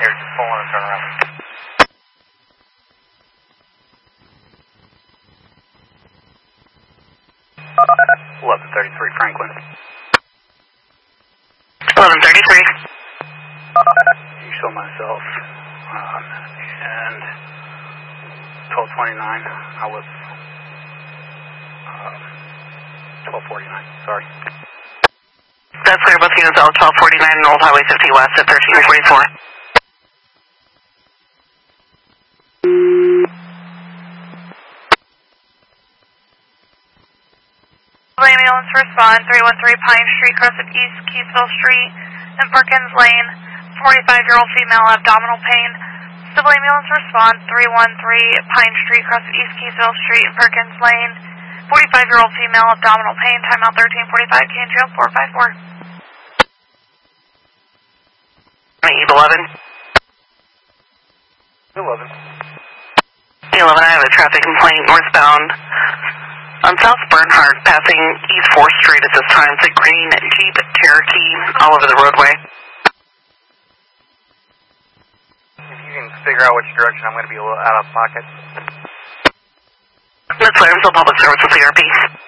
Here, just pull in and turn around. 1133 Franklin. 1133. You show myself. And 1229. I was 1249. Sorry. That's clear, both units L 1249 and Old Highway 50 West at 1344. Ambulance respond 313 Pine Street, cross at East Keysville Street and Perkins Lane. 45-year-old female, abdominal pain. Civil ambulance respond 313 Pine Street, cross at East Keysville Street and Perkins Lane. 45-year-old female, abdominal pain. Timeout 1345, KNGO 454. Eve 11. 11. 11, I have a traffic complaint northbound on South Bernhardt, passing East 4th Street at this time. It's a green Jeep Cherokee all over the roadway. If you can figure out which direction, I'm going to be a little out of pocket. That's Larensville Public Service with CRP.